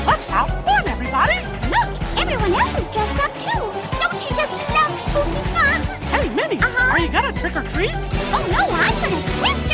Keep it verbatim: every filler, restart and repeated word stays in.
Let's have fun, everybody! Look, everyone else is dressed up too. Don't you just love spooky fun? Hey, Minnie, Uh-huh. are you gonna trick or treat? Oh no, I'm gonna twist